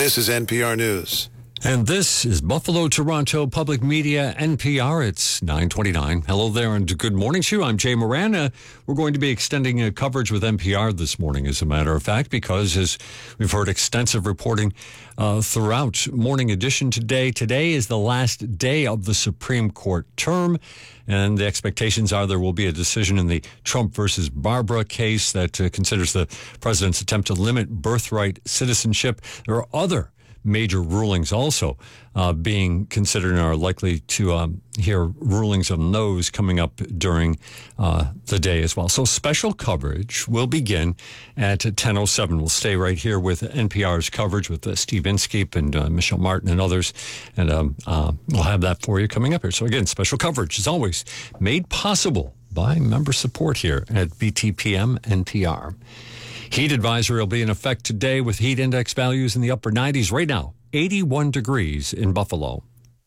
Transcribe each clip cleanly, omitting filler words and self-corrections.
This is NPR News. And this is Buffalo Toronto Public Media, NPR. It's 9:29. Hello there and good morning to you. I'm Jay Moran. We're going to be extending coverage with NPR this morning, as a matter of fact, because as we've heard extensive reporting throughout Morning Edition today. Today is the last day of the Supreme Court term, and the expectations are there will be a decision in the Trump versus Barbara case that considers the president's attempt to limit birthright citizenship. There are other major rulings also being considered and are likely to hear rulings on those coming up during the day as well. So special coverage will begin at 10:07. We'll stay right here with NPR's coverage with Steve Inskeep and Michelle Martin and others, and we'll have that for you coming up here. So again, special coverage is always made possible by member support here at BTPM NPR. Heat advisory will be in effect today with heat index values in the upper 90s. Right now, 81 degrees in Buffalo.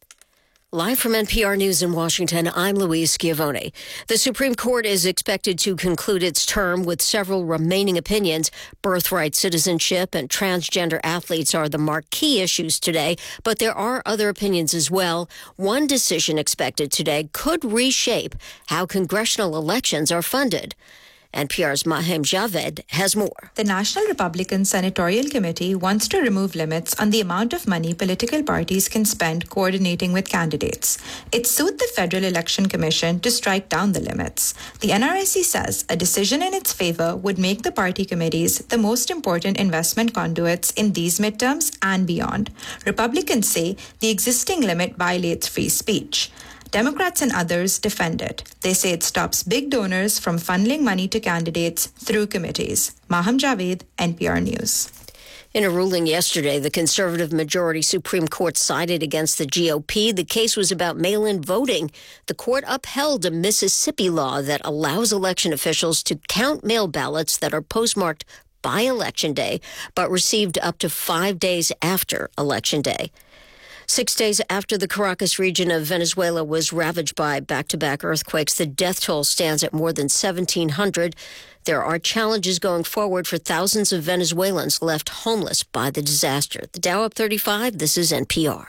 Live from NPR News in Washington, I'm Louise Schiavone. The Supreme Court is expected to conclude its term with several remaining opinions. Birthright citizenship and transgender athletes are the marquee issues today, but there are other opinions as well. One decision expected today could reshape how congressional elections are funded. NPR's Mahim Javed has more. The National Republican Senatorial Committee wants to remove limits on the amount of money political parties can spend coordinating with candidates. It sued the Federal Election Commission to strike down the limits. The NRSC says a decision in its favor would make the party committees the most important investment conduits in these midterms and beyond. Republicans say the existing limit violates free speech. Democrats and others defend it. They say it stops big donors from funneling money to candidates through committees. Maham Javed, NPR News. In a ruling yesterday, the conservative majority Supreme Court sided against the GOP. The case was about mail-in voting. The court upheld a Mississippi law that allows election officials to count mail ballots that are postmarked by Election Day, but received up to 5 days after Election Day. 6 days after the Caracas region of Venezuela was ravaged by back-to-back earthquakes, the death toll stands at more than 1,700. There are challenges going forward for thousands of Venezuelans left homeless by the disaster. The Dow up 35. This is NPR.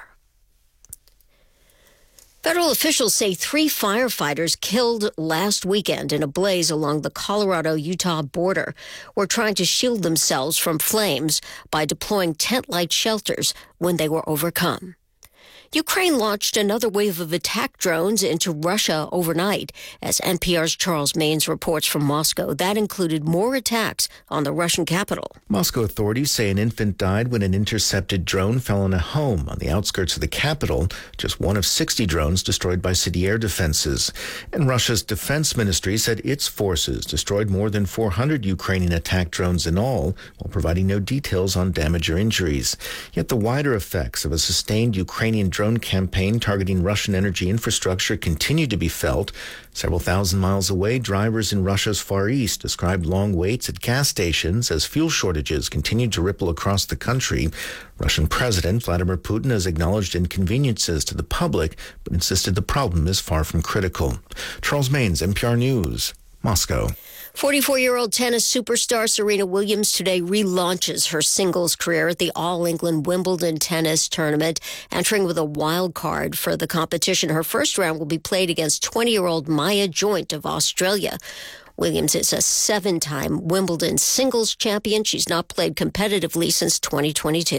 Federal officials say 3 firefighters killed last weekend in a blaze along the Colorado-Utah border were trying to shield themselves from flames by deploying tent-like shelters when they were overcome. Ukraine launched another wave of attack drones into Russia overnight, as NPR's Charles Maines reports from Moscow. That included more attacks on the Russian capital. Moscow authorities say an infant died when an intercepted drone fell on a home on the outskirts of the capital, just one of 60 drones destroyed by city air defenses. And Russia's defense ministry said its forces destroyed more than 400 Ukrainian attack drones in all, while providing no details on damage or injuries. Yet the wider effects of a sustained Ukrainian drone campaign targeting Russian energy infrastructure continued to be felt. Several thousand miles away, drivers in Russia's Far East described long waits at gas stations as fuel shortages continued to ripple across the country. Russian President Vladimir Putin has acknowledged inconveniences to the public, but insisted the problem is far from critical. Charles Maines, NPR News, Moscow. 44-year-old tennis superstar Serena Williams today relaunches her singles career at the All-England Wimbledon tennis tournament, entering with a wild card for the competition. Her first round will be played against 20-year-old Maya Joint of Australia. Williams is a 7-time Wimbledon singles champion. She's not played competitively since 2022.